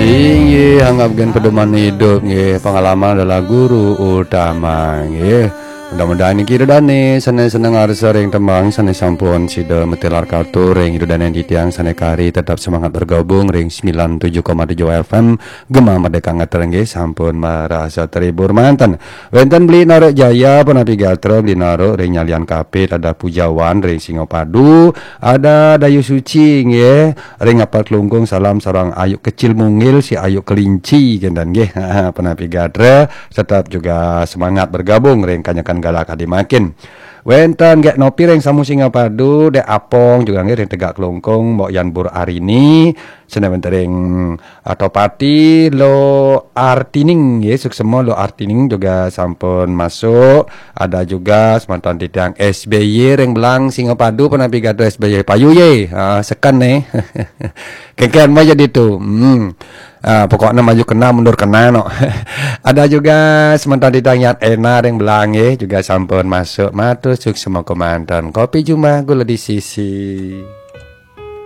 Inggih, anggap gen pedoman hidup nggih, pengalaman adalah guru utama nggih. Mudah-mudahan iki dane seneng-seneng arsa ring tembang sane sampun sida metilar katur ring dane titiang sane kari tetap semangat bergabung ring 97,7 FM Gema Merdeka Ngater nggih sampun merasa terhibur manten. Wenten beli narok Jaya penapi gatra beli narok ring nyalian kapit ada Pujawan ring Singopadu, ada Dayu Suci nggih, ring apat lungkung salam sarang ayuk kecil mungil si ayuk kelinci gendan nggih. Penapi gatra tetap juga semangat bergabung ring kanyakan galak hadi makin. Wenten gek nopi ring samu Singapadu dek apong juga ngiring tegak kelongkong mbok yan bur arini sene ring atau pati lo artining ya suksemo lo artining juga sampun masuk. Ada juga semantan titiang SBY ring belang Singapadu penapi gado SBY payu ye sekan nih. Kekian mah jadi tuh. Pokoknya maju kena mundur kena no. Ada juga sementara ditanya enak yang belangi juga sampun masuk matur suk semua komandan kopi cuma gula di sisi.